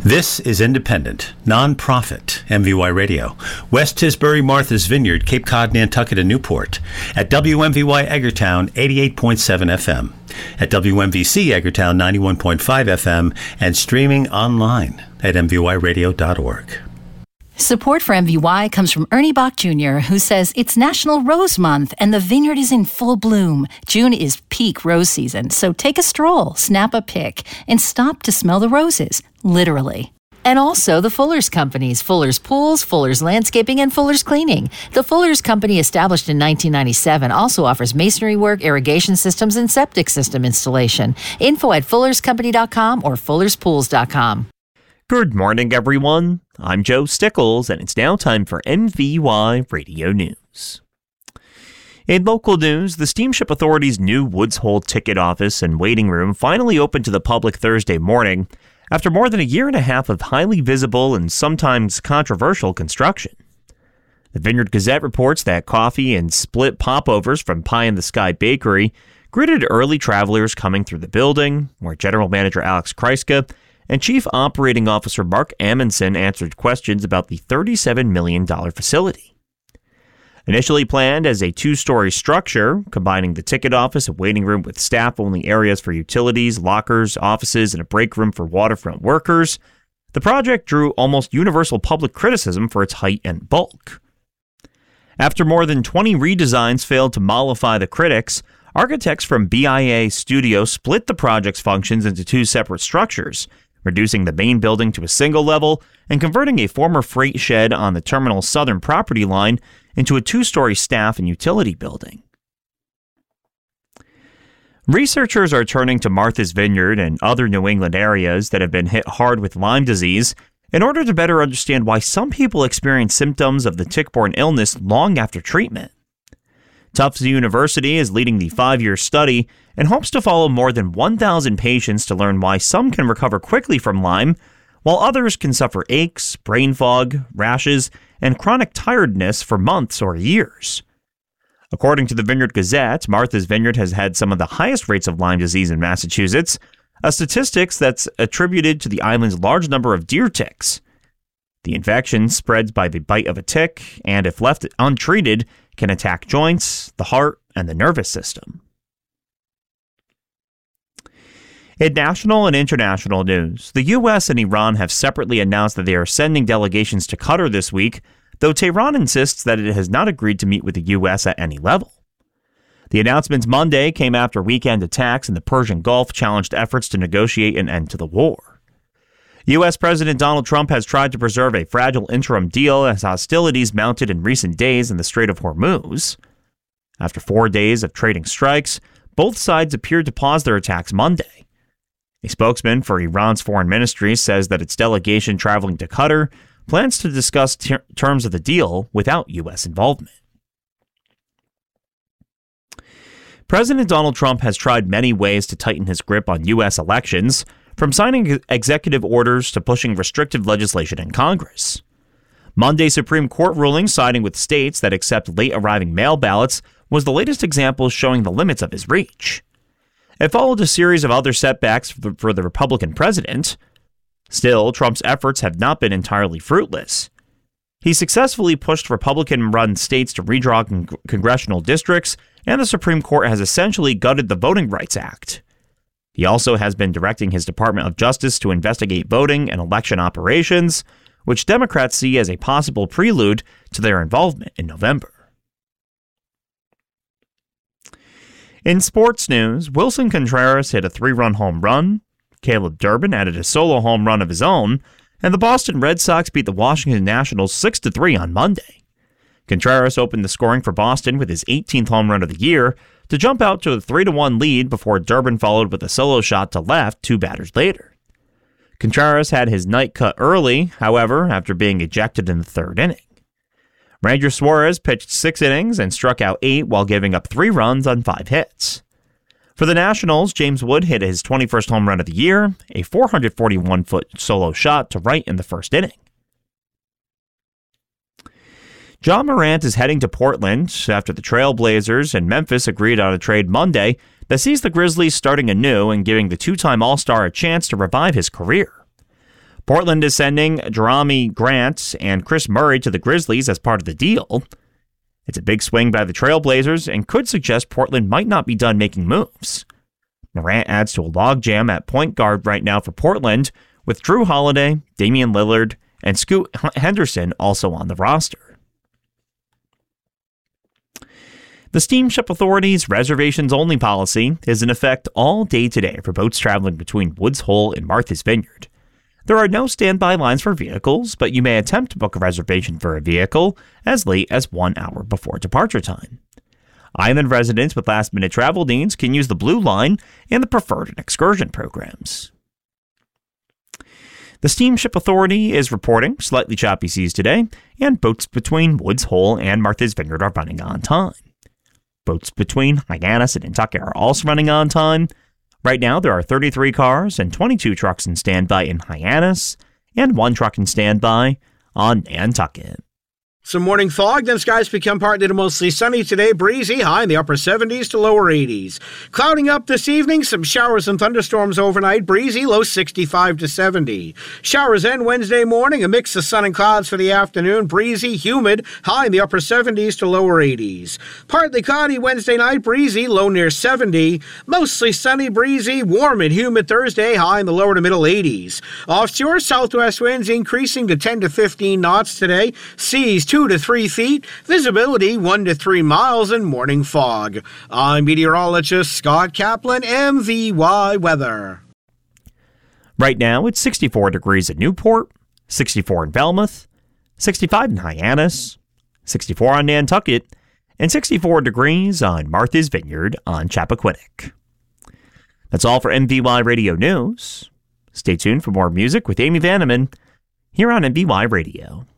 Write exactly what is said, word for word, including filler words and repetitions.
This is independent, non-profit M V Y Radio. West Tisbury, Martha's Vineyard, Cape Cod, Nantucket, and Newport. At W M V Y Eggertown, eighty-eight point seven F M. At W M V C Eggertown, ninety-one point five F M. And streaming online at m v y radio dot org. Support for M V Y comes from Ernie Bach Junior, who says it's National Rose Month and the vineyard is in full bloom. June is peak rose season, so take a stroll, snap a pic, and stop to smell the roses, literally. And also the Fuller's Companies, Fuller's Pools, Fuller's Landscaping, and Fuller's Cleaning. The Fuller's Company, established in nineteen ninety-seven, also offers masonry work, irrigation systems, and septic system installation. Info at fullers company dot com or fullers pools dot com. Good morning, everyone. I'm Joe Stickles, and it's now time for M V Y Radio News. In local news, the Steamship Authority's new Woods Hole ticket office and waiting room finally opened to the public Thursday morning after more than a year and a half of highly visible and sometimes controversial construction. The Vineyard Gazette reports that coffee and split popovers from Pie in the Sky Bakery greeted early travelers coming through the building, where General Manager Alex Kryska and Chief Operating Officer Mark Amundsen answered questions about the thirty-seven million dollars facility. Initially planned as a two-story structure, combining the ticket office and waiting room with staff-only areas for utilities, lockers, offices, and a break room for waterfront workers, the project drew almost universal public criticism for its height and bulk. After more than twenty redesigns failed to mollify the critics, architects from B I A Studio split the project's functions into two separate structures, reducing the main building to a single level and converting a former freight shed on the terminal's southern property line into a two-story staff and utility building. Researchers are turning to Martha's Vineyard and other New England areas that have been hit hard with Lyme disease in order to better understand why some people experience symptoms of the tick-borne illness long after treatment. Tufts University is leading the five-year study and hopes to follow more than one thousand patients to learn why some can recover quickly from Lyme, while others can suffer aches, brain fog, rashes, and chronic tiredness for months or years. According to the Vineyard Gazette, Martha's Vineyard has had some of the highest rates of Lyme disease in Massachusetts, a statistics that's attributed to the island's large number of deer ticks. The infection spreads by the bite of a tick, and if left untreated, can attack joints, the heart, and the nervous system. In national and international news, the U S and Iran have separately announced that they are sending delegations to Qatar this week, though Tehran insists that it has not agreed to meet with the U S at any level. The announcements Monday came after weekend attacks in the Persian Gulf challenged efforts to negotiate an end to the war. U S President Donald Trump has tried to preserve a fragile interim deal as hostilities mounted in recent days in the Strait of Hormuz. After four days of trading strikes, both sides appeared to pause their attacks Monday. A spokesman for Iran's foreign ministry says that its delegation traveling to Qatar plans to discuss ter- terms of the deal without U S involvement. President Donald Trump has tried many ways to tighten his grip on U S elections, from signing executive orders to pushing restrictive legislation in Congress. Monday's Supreme Court ruling siding with states that accept late-arriving mail ballots was the latest example showing the limits of his reach. It followed a series of other setbacks for the, for the Republican president. Still, Trump's efforts have not been entirely fruitless. He successfully pushed Republican-run states to redraw con- congressional districts, and the Supreme Court has essentially gutted the Voting Rights Act. He also has been directing his Department of Justice to investigate voting and election operations, which Democrats see as a possible prelude to their involvement in November. In sports news, Wilson Contreras hit a three-run home run, Caleb Durbin added a solo home run of his own, and the Boston Red Sox beat the Washington Nationals six to three on Monday. Contreras opened the scoring for Boston with his eighteenth home run of the year to jump out to a three to one lead before Durbin followed with a solo shot to left two batters later. Contreras had his night cut early, however, after being ejected in the third inning. Ranger Suarez pitched six innings and struck out eight while giving up three runs on five hits. For the Nationals, James Wood hit his twenty-first home run of the year, a four hundred forty-one foot solo shot to right in the first inning. John Morant is heading to Portland after the Trailblazers and Memphis agreed on a trade Monday that sees the Grizzlies starting anew and giving the two-time All-Star a chance to revive his career. Portland is sending Jerami Grant and Chris Murray to the Grizzlies as part of the deal. It's a big swing by the Trailblazers and could suggest Portland might not be done making moves. Morant adds to a logjam at point guard right now for Portland, with Drew Holiday, Damian Lillard, and Scoot Henderson also on the roster. The Steamship Authority's reservations-only policy is in effect all day today for boats traveling between Woods Hole and Martha's Vineyard. There are no standby lines for vehicles, but you may attempt to book a reservation for a vehicle as late as one hour before departure time. Island residents with last-minute travel needs can use the Blue Line and the Preferred and Excursion programs. The Steamship Authority is reporting slightly choppy seas today, and boats between Woods Hole and Martha's Vineyard are running on time. Boats between Hyannis and Nantucket are also running on time. Right now, there are thirty-three cars and twenty-two trucks in standby in Hyannis, and one truck in standby on Nantucket. Some morning fog, then skies become partly to mostly sunny today, breezy, high in the upper seventies to lower eighties. Clouding up this evening, some showers and thunderstorms overnight, breezy, low sixty-five to seventy. Showers end Wednesday morning, a mix of sun and clouds for the afternoon, breezy, humid, high in the upper seventies to lower eighties. Partly cloudy Wednesday night, breezy, low near seventy. Mostly sunny, breezy, warm and humid Thursday, high in the lower to middle eighties. Offshore, southwest winds increasing to ten to fifteen knots today, seas two to three feet, visibility one to three miles, and morning fog. I'm meteorologist Scott Kaplan, M V Y Weather. Right now, it's sixty-four degrees at Newport, sixty-four in Falmouth, sixty-five in Hyannis, sixty-four on Nantucket, and sixty-four degrees on Martha's Vineyard on Chappaquiddick. That's all for M V Y Radio News. Stay tuned for more music with Amy Vanneman here on M V Y Radio.